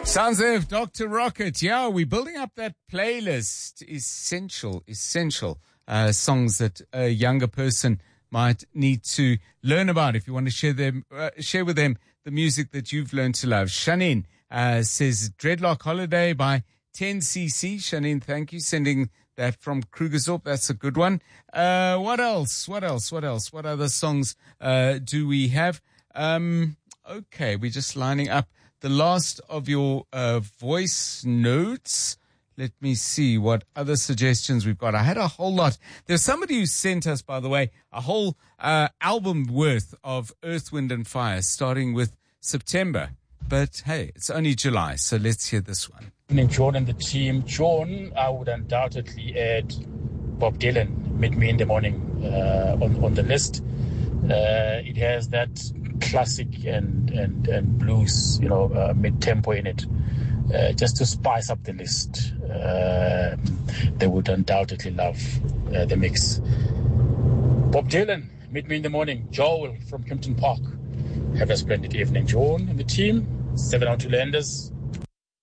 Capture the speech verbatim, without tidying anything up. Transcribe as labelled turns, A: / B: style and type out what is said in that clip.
A: Sounds of Doctor Rocket. Yeah, we're building up that playlist. Essential, essential uh, songs that a younger person might need to learn about if you want to share them, uh, share with them the music that you've learned to love. Shanine uh, says Dreadlock Holiday by ten C C. Shanine, thank you. Sending that from Krugersdorp. That's a good one. Uh, what else? What else? What else? What other songs uh, do we have? Um, okay, we're just lining up the last of your uh, voice notes. Let me see what other suggestions we've got. I had a whole lot. There's somebody who sent us, by the way, a whole uh, album worth of Earth, Wind and Fire, starting with September. But hey, it's only July, so let's hear this one.
B: Evening, John and the team. John, I would undoubtedly add Bob Dylan, Meet Me in the Morning, uh, on, on the list. Uh, it has that classic and, and, and blues, you know, uh, mid-tempo in it, uh, just to spice up the list. Uh, they would undoubtedly love uh, the mix. Bob Dylan, Meet Me in the Morning. Joel from Kempton Park. Have a splendid evening, John and the team. seven oh two Landers.